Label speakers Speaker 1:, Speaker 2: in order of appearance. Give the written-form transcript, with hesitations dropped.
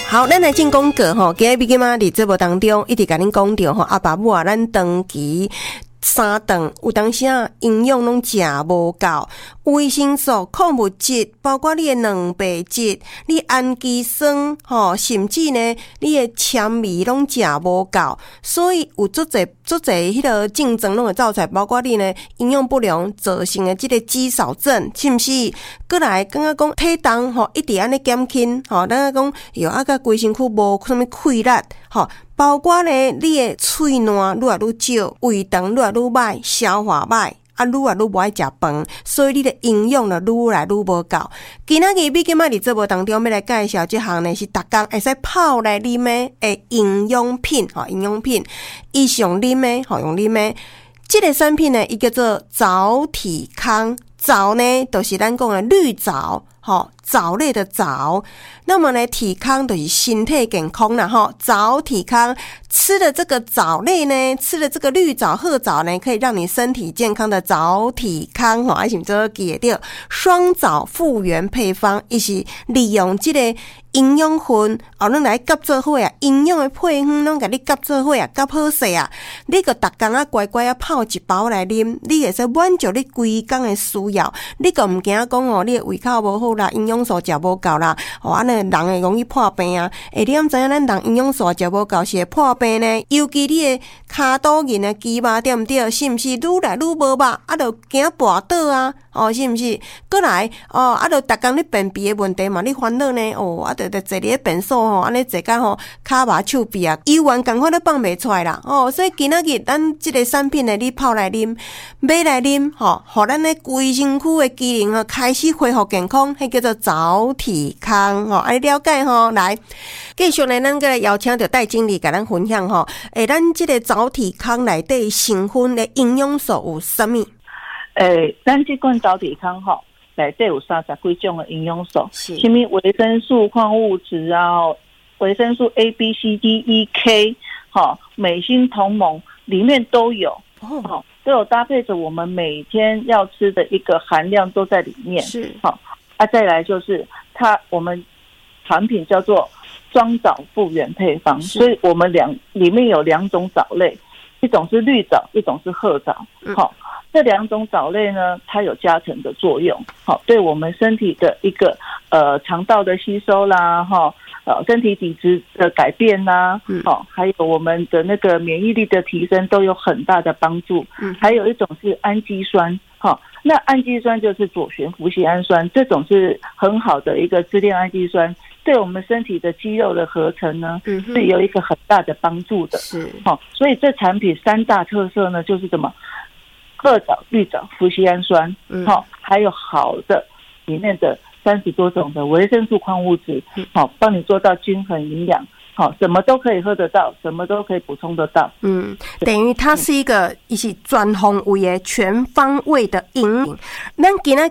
Speaker 1: 好，咱来进广告吼，今日今仔日节目当中一直甲恁讲到吼，阿爸母啊，咱长期三顿有当时啊营养拢食无够，维生素、矿物质，包括你的蛋白质、你氨基酸吼，甚至呢你的纤维拢食无够，所以有足侪迄个症状拢会造出来，包括你呢营养不良造成的即个肌少症，是毋是？过来感觉讲体重吼一直安尼减轻吼，咱讲哟啊个规身躯无啥物溃烂吼。包括呢，你的喙烂愈来愈少，胃肠愈来愈歹，消化歹，啊，愈来愈无爱食饭，所以你的营养就愈来愈无够。今仔日节目当中要来介绍这项呢，是逐工会使泡来啉的营养品，营养品，伊是用啉的，用啉的。这个产品呢，伊叫做藻体康，藻呢，就是咱讲的绿藻。藻类的藻，那么呢，体康就是身体健康啦，藻体康吃的这个藻类呢，吃的这个绿藻、褐藻呢，可以让你身体健康的藻体康，还是做记得双藻复原配方，伊是利用这个营养分，拢来夹做伙啊，营养的配方拢甲你夹做伙啊，夹好势啊，你个逐工啊乖乖啊泡一包来啉，你会使满足你规工的需要，你个毋惊讲你的胃口无好啦，营养素食无够啦，安尼人会容易破病啊。你敢知影咱人营养素食无够是会破病呢？尤其你的骹肚仁的肌肉对毋对？是毋是愈来愈无肉？啊，就惊跋倒啊？是毋是？过来啊，就逐工你便秘的问题嘛，你烦恼呢？啊，就坐伫咧便所安尼坐甲骹麻手臂啊，油丸共款都放袂出来啦。所以今仔日咱即个产品呢，你泡来啉，买来啉，互咱咧规身躯的机能开始恢复健康，迄叫做藻体康安尼了解来，继续呢，咱个来邀请到戴经理甲咱分享咱即个藻体康内底成分的营养素有啥物？
Speaker 2: 咱这款藻体康内底有30几种的营养素，什么维生素、矿物质啊，维生素 A、B、C、D、E、K， 镁、锌、铜、锰里面都有，都有搭配着我们每天要吃的一个含量都在里面。
Speaker 1: 是，
Speaker 2: 再来就是我们产品叫做双藻复原配方，所以我们里面有2种藻类，一种是绿藻，一种是褐藻。这2种藻类呢，它有加成的作用，对我们身体的一个肠道的吸收啦，身体体质的改变啦，还有我们的那个免疫力的提升都有很大的帮助。还有一种是氨基酸，那氨基酸就是左旋脯酰氨酸，这种是很好的一个支链氨基酸，对我们身体的肌肉的合成呢，是有一个很大的帮助的。
Speaker 1: 是，
Speaker 2: 所以这产品3大特色呢，就是什么？褐藻、绿藻、脯酰氨酸，还有好的里面的30多种的维生素、矿物质，帮你做到均衡营养。什么都可以喝得到，什么都可以补充得到。
Speaker 1: 等于它是一个是全方位的全方位的营养。咱今仔